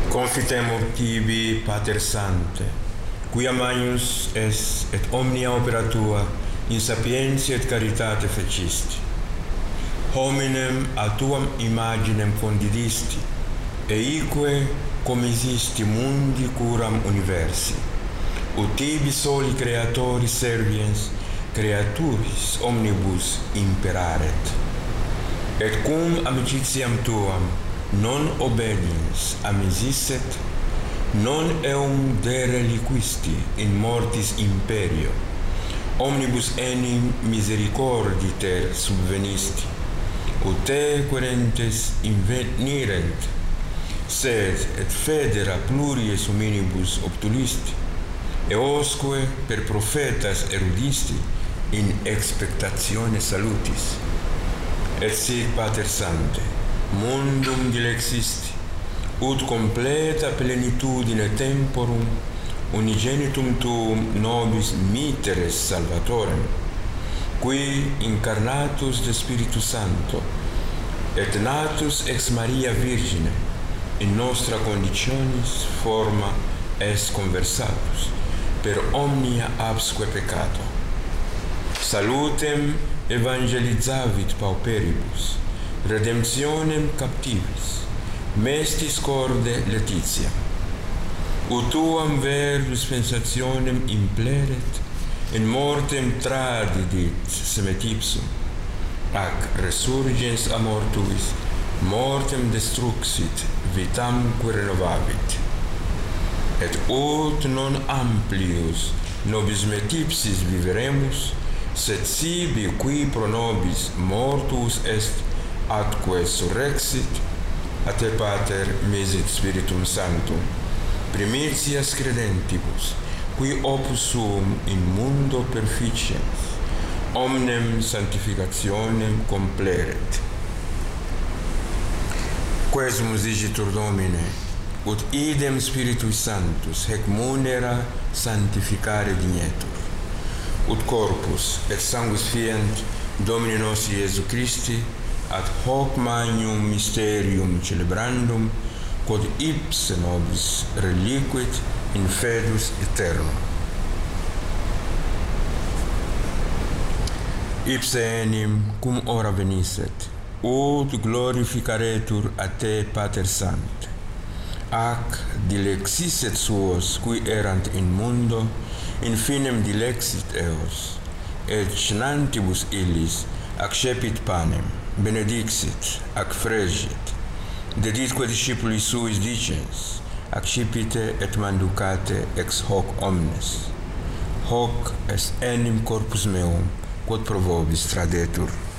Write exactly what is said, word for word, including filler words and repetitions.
Confitemur tibi, Pater Sancte, quia magnus es et omnia opera tua in sapientia et caritate fecisti. Hominem a tuam imaginem condidisti, e ique comisisti mundi curam universi. Ut tibi soli creatori serviens, creaturis omnibus imperaret. Et cum amicitiam tuam non obediens amisisset, non eum de reliquisti in mortis imperio, omnibus enim misericordi te subvenisti, ut te querentes invenirent, sed et federa pluries hominibus obtulisti, eosque per prophetas erudisti in expectatione salutis. Et sic, Pater Sancte, mundum dilexisti, ut completa plenitudine temporum unigenitum tuum nobis miteres salvatorem, qui incarnatus de Spiritu Sancto et natus ex Maria Virgine in nostra conditionis forma est conversatus per omnia absque peccato. Salutem evangelizavit pauperibus, redemptionem captivis, mestis corde Laetitia. Ut tuam ver dispensationem impleret, in mortem tradidit semet ipsum, ac resurgens amor tuis, mortem destruxit, vitamque renovavit. Et ut non amplius nobis metipsis viveremus, sed sibi qui pro nobis mortus est atque surrexit, a te, Pater, misit Spiritum Sanctum, primitias credentibus, qui opus suum in mundo perficiens, omnem sanctificationem compleret. Quesumus digitur Domine, ut idem Spiritui Sanctus hec munera sanctificare dignetur, ut corpus et sanguis fiant Domini nostri Iesu Christi ad hoc magnum mysterium celebrandum, quod ipse nobis reliquit in fidus aeternum. Ipse enim cum ora venisset, ut glorificaretur a te, Pater Sancte, ac dilexisset suos qui erant in mundo, in finem dilexit eos, et cenantibus illis accepit panem, benedixit, ac fregit, deditque discipulis suis dicens, accipite et manducate ex hoc omnes. Hoc est enim corpus meum, quod pro vobis tradetur.